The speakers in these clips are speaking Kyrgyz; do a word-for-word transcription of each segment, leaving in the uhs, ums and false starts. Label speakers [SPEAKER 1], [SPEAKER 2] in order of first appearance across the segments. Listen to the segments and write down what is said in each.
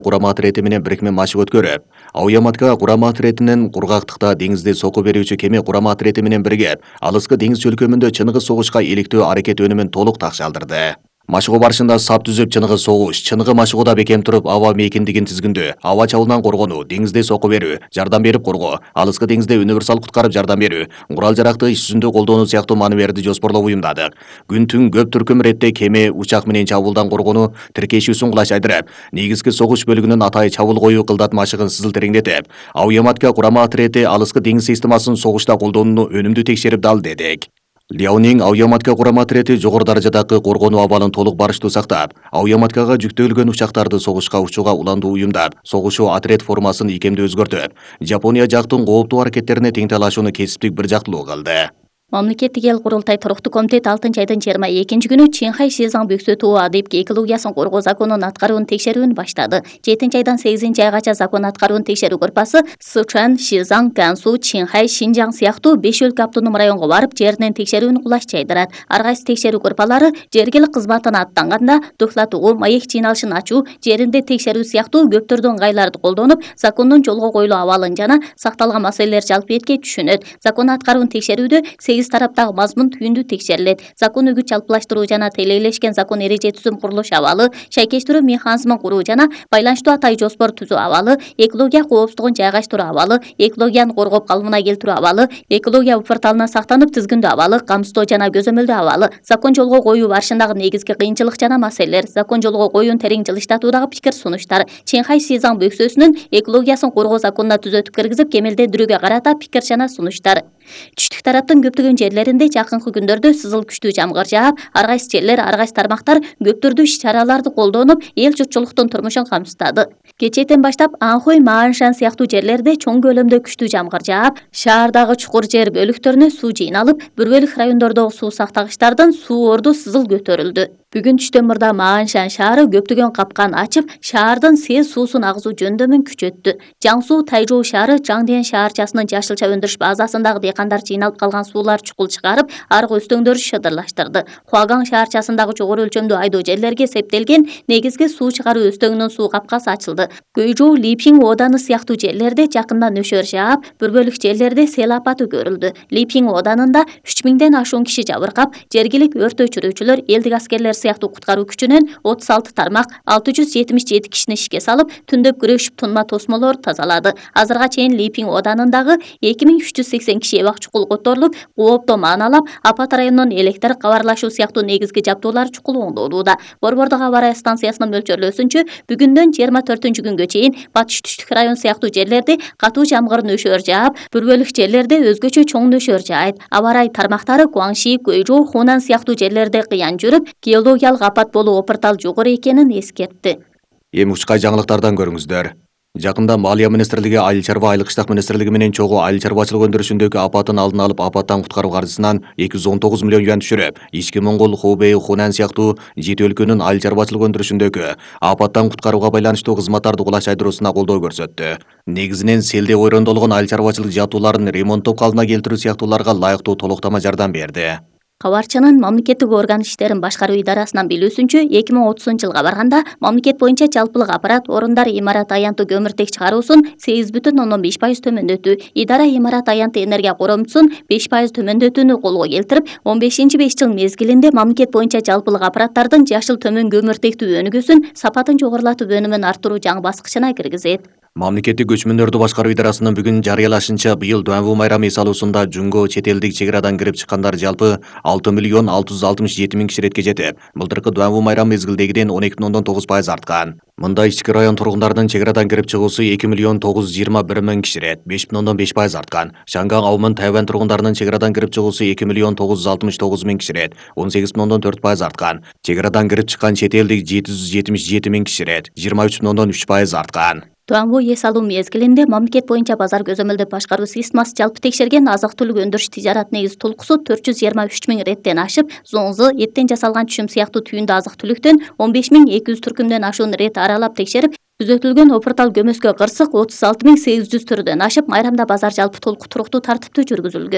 [SPEAKER 1] Курама отряды менен бирикме машык өткөрүп, Ауяматка курама отрядынын кургактыкта деңизде сокку берүүчү кеме курама отряды менен бирге алыскы деңиз чөлкөмүндө чыныгы согушка иликтөө аракет өнүмүн толук такшалдырды. Машыгуу барышында сап түзүп чыныгы согуш, чыныгы машыгууда бекем туруп аба мейкиндигин тизгиндөө, аба чабуулунан коргонуу, деңизде сокку берүү, жардам берип коргоо, алыскы деңизде универсал куткарып жардам берүү, курал жаракты иш жүзүндө колдонуу сыяктуу маанилерди жоспорлоп уюмдадык. Күн түн көп түркүм иретте кеме учак менен чабуулдан коргонуу тиркешүүсүн кулаш айдырып, негизги согуш бөлүгүнүн атай чабуул коюу кылдат машыгын сызыл тереңдетип, Ауяматка курама отряды алыскы деңиз системасын согушта колдонууну өнүмдүү текшерип дал дедик. Леонин Ауяматка курама отряды жогору даражадагы коргонуу абалын толук барыштуу сактап, Ауяматкага жүктөлгөн учактарды согушка учууга уландуу уюмдап, согушуу отряд формасын икемдүү өзгөртүп, Жапония жактын кооптуу аракеттерине тең талашууну кесиптик бир жактылуу кылды.
[SPEAKER 2] Мамлекеттик эл курултай туруктуу комитет алтынчы айдын жыйырма экинчи күнү Чинхай Шизаң Бөксө тоо адеп экологиясын коргоо законун аткаруун текшерүүнү баштады. жетинчи айдан сегизинчи айгача закон аткаруун текшерүү группасы Сычуан, Шизаң, Гансу, Чинхай, Шинжаң сыяктуу беш өлкө автоном районго барып, жеринен текшерүүнү кулаш жайдырат. Ар кайсы текшерүү группалары жергилик кызматына аттанганда дохлат угуу, маек жыйналышын ачуу, жеринде текшерүү сыяктуу көптөрдүн ыңгайларды колдонуп, закондун жолго коюлуу абалын жана сакталган маселелер жалпы бетке түшүнөт. Закон аткаруун текшерүүдө сегиз тараптагы мазмун түйүндүү текшерилет. Закон үгүт жалпылаштыруу жана тейлейлешкен закон эреже түзүм курулуш абалы, шайкештирүү механизмин куруу жана байланыштуу атай жоспор түзүү абалы, экология коопсуздугун жайгаштыруу абалы, экологияны коргоп калыбына келтирүү абалы, экология порталынан сактанып тизгиндөө абалы, камсыздоо жана көзөмөлдөө абалы, закон жолго коюу барышындагы негизги кыйынчылык жана маселелер, закон жолго коюун терең жылыштатуудагы пикир сунуштар, Чинхай Шизаң Бөксөсүнүн экологиясын коргоо законуна түзөтүп киргизип кемелдендирүүгө карата пикир жана сунуштар. Түштүк тараптын көптөгөн жерлеринде жакынкы күндөрдө сызыл күчтүү жамгыр жаап, ар кайсы жерлер, ар кайсы тармактар көп түрдүү иш-чараларды колдонуп, эл журтчулуктун турмушун камсыздады. Кечээден баштап Анхой, Мааншан сыяктуу жерлерде чоң көлөмдө күчтүү жамгыр жаап, шаардагы чукур жер бөлүктөрүнө суу жыйналып, бир бөлүк райондордогу суу сактагычтардан суу орду сызыл көтөрүлдү. Бүгүн түштөн мурда Мааншан шаары көптөгөн капкан ачып, шаардын сез суусун агызуу жөндөмүн күчөттү. Жаңсуу Тайжоо шаары Жаңден шаарчасынын жашылча өндүрүш базасындагы дыйкандар жыйналып калган суулар чукул чыгарып, аркы өстөңдөрү шыдырлаштырды. Хуагаң шаарчасындагы жогору өлчөмдүү айдоо жерлерге септелген негизги суу чыгаруу өстөңүнүн суу капкасы ачылды. Көйжоо, Липин ооданы сыяктуу жерлерде жакында нөшөр жаап, бир бөлүк жерлерде сел апаты көрүлдү. Липин ооданында үч миңден ашуун киши жабыркап, жергилик өрт өчүрүүчүлөр, элдик аскерлер сыяктуу куткаруу күчүнөн отуз алты тармак алты жүз жетимиш жети кишини ишке салып, түндөп күрөшүп тунма тосмолор тазалады. Азырга чейин Липин ооданындагы эки миң үч жүз сексен киши эбак чукул которулуп, кооптоо мааналап, апат районунун электр кабарлашуу сыяктуу негизги жабдуулар чукул оңдолууда. Борбордук аба ырайы станциясынын мөлчөрлөөсүнчө, бүгүндөн жыйырма төртүнчү күнгө чейин батыш түштүк район сыяктуу жерлерде катуу жамгыр нөшөр жаап, бир бөлүк жерлерде өзгөчө чоң нөшөр жаайт. Аба ырайы тармактары Гуаңши, Көйжоо, Хунан сыяктуу жерлерде кыян жүрүп, геологиялык апат болуу опыртал жогору экенин эскертти.
[SPEAKER 1] Эми учкай жаңылыктардан көрүңүздөр. Жакында Малия министрлиги Айыл чарба айлык иштак министрлиги менен чогуу айыл чарбачылык өндүрүшүндөгү апатын алдын алып, апаттан куткаруу каржысынан эки жүз он тогуз миллион юан түшүрүп, Ички Моңгол, Хубей, Хунан сыяктуу жети өлкөнүн айыл чарбачылык өндүрүшүндөгү апаттан куткарууга байланыштуу кызматтарды кулаш айдыруусуна колдоо көрсөттү. Негизинен селде ойрондолгон айыл чарбачылык жабдууларын ремонттоп калыбына келтирүү сыяктууларга лайыктуу толуктама жардам берди.
[SPEAKER 2] Кабарчынын мамлекеттик орган иштерин башкаруу идарасынан билүүсүнчө, эки миң отузунчу жылга барганда мамлекет боюнча жалпылык аппарат орундар имарат аянты көмүртек чыгаруусун сегиз бүтүн ондон беш пайыз төмөндөтүү, идара имарат аянты энергия коромчусун беш пайыз төмөндөтүүнү колго келтирип, он бешинчи беш жыл мезгилинде мамлекет боюнча жалпылык аппараттардын жашыл төмөн көмүртектүү өнүгүүсүн, сапатын жогорулатып өнүмүн арттыруу жаңы баскычына киргизет.
[SPEAKER 1] Мамлекеттик көчмөндөрдү башкаруу идарасынын бүгүн жарыялашынча, быйыл Дуанву майрамы эс алуусунда жунго чет элдик чек арадан кирип чыккандар жалпы алты миллион алты жүз алтымыш жети миң киши иретке жетип, былтыркы Дуанву майрамы мезгилдегиден он эки бүтүн ондон тогуз пайыз арткан. Мында ички район тургундарынын чек арадан кирип чыгуусу эки миллион тогуз жүз жыйырма бир миң киши ирет, беш бүтүн ондон беш пайыз арткан. Шангаң, Аумын, Тайвань тургундарынын чек арадан кирип чыгуусу эки миллион тогуз жүз алтымыш тогуз миң киши ирет, он сегиз бүтүн ондон төрт пайыз арткан. Чек арадан кирип чыккан чет элдик жети жүз жетимиш жети миң киши ирет, жыйырма үч бүтүн ондон үч пайыз арткан.
[SPEAKER 2] Дуанву эс алуу мезгилинде мамлекет боюнча базар көзөмөлдөп башкаруу системасы жалпы текшерген азык түлүк өндүрүш тижарат негиз толкусу төрт жүз жыйырма үч миң реттен ашып, зоңзу, эттен жасалган түшүм сыяктуу түйүндүү азык түлүктөн он беш миң эки жүз түркүмдөн ашуун рет аралап текшерип, түзөтүлгөн опыртал көмөскө кырсык отуз алты миң сегиз жүз түрдөн ашып, майрамда базар жалпы толку туруктуу тартиптүү жүргүзүлгөн.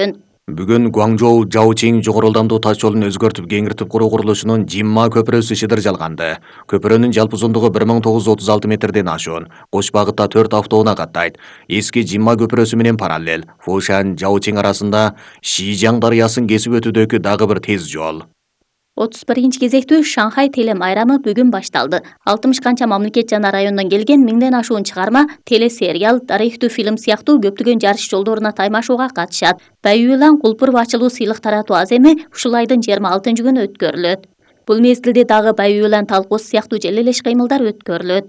[SPEAKER 1] Бүгүн Гуаңжоу Жаочиң жогору ылдамдуу таш жолун өзгөртүп кеңиртип куруу курулушунун Жимма көпүрөсү иши жалганды. Көпүрөнүн жалпы узундугу бир миң тогуз жүз отуз алты метрден ашуун. Кош багытта төрт автоунаа каттайт. Эски Жимма көпүрөсү менен параллел Фошан Жаочиң арасында Шижаң дарыясын кесип өтүүдөгү дагы бир тез жол.
[SPEAKER 2] отуз биринчи кезектүү Шанхай телемайрамы бүгүн башталды. алтымыш канча мамлекет жана райондон келген миңден ашуун чыгарма, телесериал, тарыхтуу фильм сыяктуу көптөгөн жарыш жолдоруна таймашууга катышат. Баюлан Кулпуров ачылуу сыйлык таратуу аземи ушул айдын жыйырма алтынчы күнү өткөрүлөт. Бул мезгилде дагы Баюлан талкуусу сыяктуу желе элеш кыймылдар өткөрүлөт.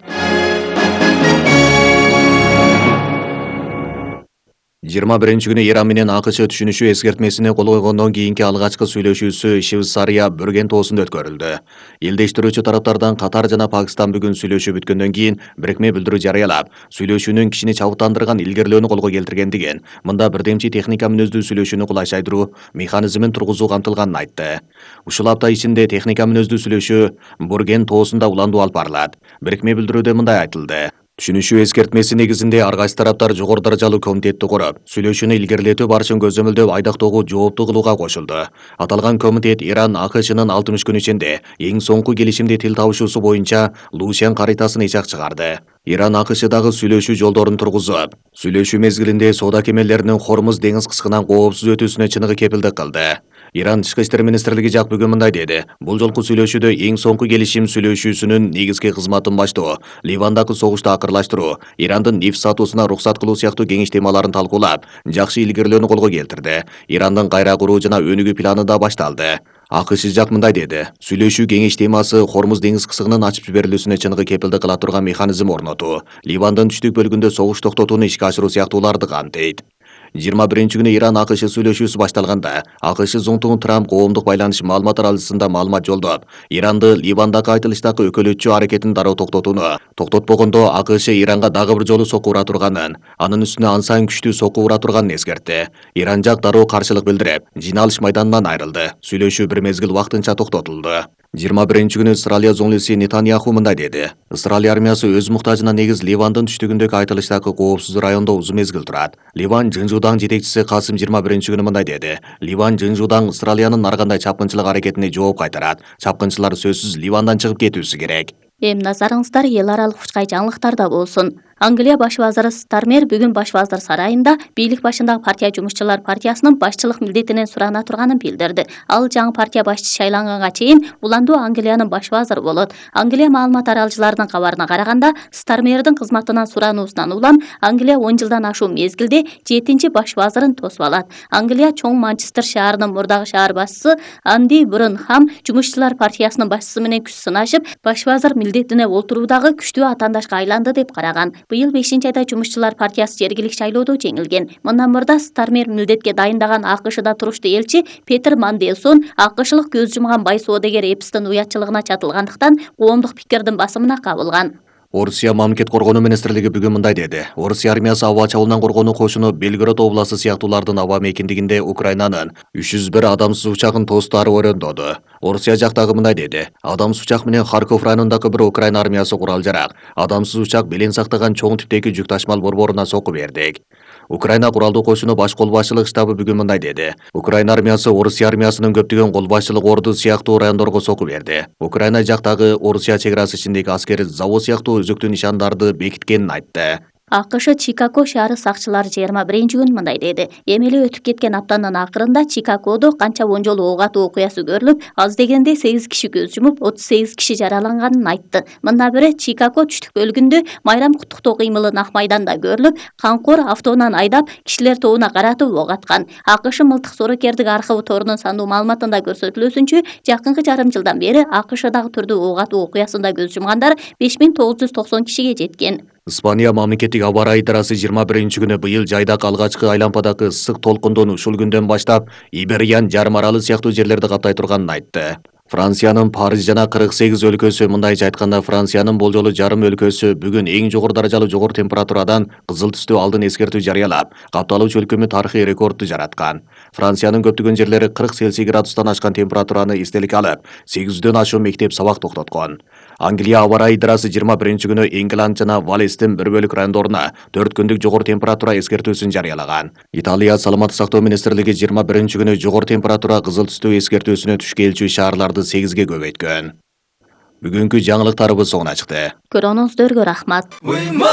[SPEAKER 1] жыйырма биринчи күнү Иран менен АКШ түшүнүшүү эскертмесине кол койгондон кийинки алгачкы сүйлөшүүсү Швейцария Бюрген тоосунда өткөрүлдү. Элдештирүүчү тараптардан Катар жана Пакистан бүгүн сүйлөшүү бүткөндөн кийин бирикме билдирүү жарыялап, сүйлөшүүнүн кишини чабыттандырган илгерилөөнү колго келтиргендигин, мында бирдемчи техника мүнөздүү сүйлөшүүнү кулайшайдыруу механизмин тургузуу камтылганын айтты. Ушул апта ичинде техника мүнөздүү сүйлөшүү Бюрген тоосунда уландуу алып барылат. Бирикме билдирүүдө мындай айтылды: Түшүнүшүү эскертмеси негизинде ар кайсы тараптар жогору даражалуу комитетти куруп, сүйлөшүүнү илгерилетүү барышын көзөмөлдөп айдактоого жоопту кылууга кошулду. Аталган комитет Иран АКШнын алтымыш күн ичинде эң соңку келишимди тил табышуусу боюнча Лушен каритасын ичак чыгарды. Иран АКШдагы сүйлөшүү жолдорун тургузуп, сүйлөшүү мезгилинде соода кемелеринин Хормуз деңиз кышкынан коопсуз өтүүсүнө чыныгы кепилдик кылды. Иран Тышкы иштер министрлиги жак бүгүн мындай деди: Бул жолку сүйлөшүүдө эң соңку келишим сүйлөшүүсүнүн негизги кызматын баштоо, Ливандагы согушту акырлаштыруу, Ирандын нефть сатуусуна уруксат кылуу сыяктуу кеңеш темаларын талкуулап, жакшы илгерилөөнү колго келтирди. Ирандын кайра куруу жана өнүгүү планы да башталды. АКШ жак мындай деди: Сүйлөшүү кеңеш темасы Хормуз деңиз кысыгынын ачып жиберилүүсүнө чыныгы кепилдик кыла турган механизм орнотуу, Ливандын түштүк бөлүгүндө согуш токтотууну ишке ашыруу сыяктууларды камтыйт. жыйырма биринчи күнү Иран АКШ сүйлөшүүсү башталганда, АКШ зонтугун Трамп коомдук байланыш маалымат аралыгында маалымат жолдоп, Иранды Ливандагы айтылыштагы өкөлөтчү аракетин дароо токтотууну, токтотпогондо АКШ Иранга дагы бир жолу сокку ура турганын, анын үстүнө ан сайын күчтүү сокку ура турганын эскертти. Иран жак дароо каршылык билдирип, жыйналыш майданынан айрылды. Сүйлөшүү бир мезгил вактынча токтотулду. жыйырма биринчи күнү Исраилия зоңлуси Нетаньяху мындай деди: Исраилия армиясы өз муктажына негиз Ливандын түштүгүндөгү айтылыштагы коопсуз райондо узун мезгил турат. Ливан Жынжудаң жетекчиси Касым жыйырма биринчи күнү мындай деди: Ливан Жынжудаң Исраилиянын ар кандай чапкынчылык аракетине жооп кайтарат. Чапкынчылар сөзсүз Ливандан чыгып кетүүсү керек.
[SPEAKER 2] Эми назарыңыздар эл аралык учкай жаңылыктарда болсун. Англия баш вазыры Стармер бүгүн баш вазыр сарайында бийлик башындагы партия жумушчулар партиясынын башчылык милдетинен сурана турганын билдирди. Ал жаңы партия башчысы шайланганга чейин уландуу Англиянын баш вазыры болот. Англия маалымат аралыcılarынын кабарына караганда, Стармердин кызматынан сурануусунан улам Англия он жылдан ашуун мезгилде жетинчи баш вазырын тосуп алат. Англия чоң Манчестер шаарынын мурдагы шаар башчысы Анди Бурнхам жумушчулар партиясынын башчысы менен күч сынашып, баш вазыр милдетине олтуруудагы күчтүү атаандашка айланды деп караган. Быйыл бешинчи айда жумушчулар партиясы жергилик шайлоодо жеңилген. Мындан мурда Стармер милдетке дайындаган АКШда туруштуу элчи Петер Манделсон АКШлык көз жумган бай соодагер Эпстин уятчылыгына чатылгандыктан коомдук пикирдин басымына кабылган.
[SPEAKER 1] Орусия мамлекет коргонуу министрлиги бүгүн мындай деди: Орусия армиясы аба чабуулунан коргонуу кошуну Белгород областы сыяктуулардын аба мейкиндигинде Украинанын үч жүз бир адамсыз учагын тостары өрөндөдү. Орусия жактагы мындай деди: Адамсыз учак менен Харьков районундагы бир Украина армиясы курал жарак, адамсыз учак белең сактаган чоң типтеги жүк ташмал борборуна сокку бердик. Украина куралдуу кошуну баш кол башчылык штабы бүгүн мындай деди: Украина армиясы Орусия армиясынын көптөгөн кол башчылык орду сыяктуу райондорго сокку берди. Украина жактагы Орусия чек арасы ичиндеги аскери завод сыяктуу өзөктүү нишандарды бекиткенин айтты. АКШ Чикаго шаары сакчылары жыйырма биринчи күн мындай деди: Эми эле өтүп кеткен аптанын акырында Чикагодо канча он жолу ок атуу окуясы көрүлүп, аз дегенде сегиз киши көз жумуп, отуз сегиз киши жараланганын айтты. Мындан бери Чикаго түштүк бөлүгүндө майрам куттуктоо кыймылы нак майданда көрүлүп, канкор автоунан айдап, кишилер тобуна каратып ок аткан. АКШ мылтык соорокердик архивы торунун сандуу маалыматында көрсөтүлүүсүнчө, жакынкы жарым жылдан бери АКШдагы түрдүү ок атуу окуясында көз жумгандар беш миң тогуз жүз токсон кишиге жеткен. Испания мамлекеттик аба ырайы идарасы жыйырма биринчи күнү быйыл жайдак алгачкы айлампадагы ысык толкундун ушул күндөн баштап Ибериян жарым аралы сыяктуу жерлерди каптай турганын айтты. Франциянын Париж жана кырк сегиз өлкөсү, мындайча айтканда Франциянын болжолу жарым өлкөсү бүгүн эң жогору даражалуу жогору температурадан кызыл түстүү алдын эскертүү жарыялап, капталуу чөлкөмү тарыхый рекордду жараткан. Франциянын көптөгөн жерлери кырк Цельсий градустан ашкан температураны эстеликке алып, сегиз жүздөн ашуун мектеп сабак токтоткон. Англия аба райы идарасы жыйырма биринчи күнү Ингланд жана Валестин бир бөлүк райондоруна төрт күндүк жогору температура эскертүүсүн жарыялаган. Италия саламаттык сактоо министрлиги жыйырма биринчи күнү жогору температура кызыл түстүү эскертүүсүнө туш келчү шаарларды сегизге көбөйткөн. Бүгүнкү жаңылыктарыбыз соңуна чыкты.
[SPEAKER 2] Көрүүңүздөргө рахмат.